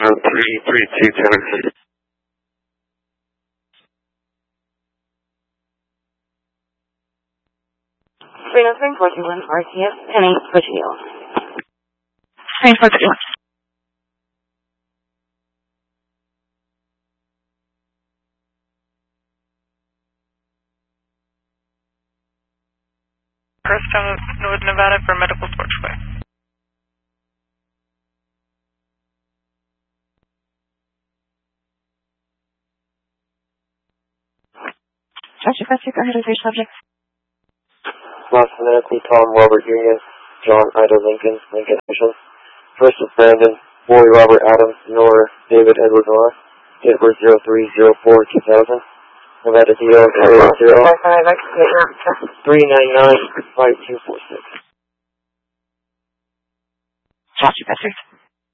33210. Reno 3421, RCS, 10-8, pushing you. 3421. Preston, North Nevada for medical torchway. Josh, if that's your go ahead with your subjects. Lost phonetically Tom Robert Union, John Ida Lincoln, Lincoln Initials. First is Brandon, Boy Robert Adams, Nora, David Edward Nora. Date of birth 03/04/2000. Nevada DO 399-5246. Josh, if that's your